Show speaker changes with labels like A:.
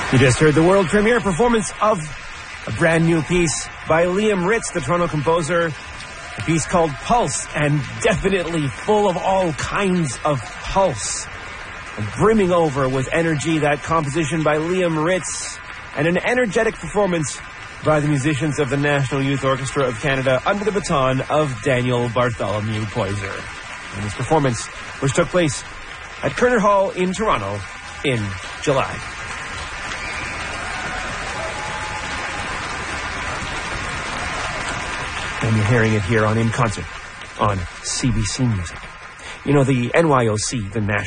A: You just heard the world premiere performance of a brand new piece by Liam Ritz, the Toronto composer. A piece called Pulse, and definitely full of all kinds of pulse. And brimming over with energy, that composition by Liam Ritz, and an energetic performance by the musicians of the National Youth Orchestra of Canada under the baton of Daniel Bartholomew Poyser. And this performance, which took place at Kerner Hall in Toronto in July. And you're hearing it here on In Concert on CBC Music. You know, the NYOC, the National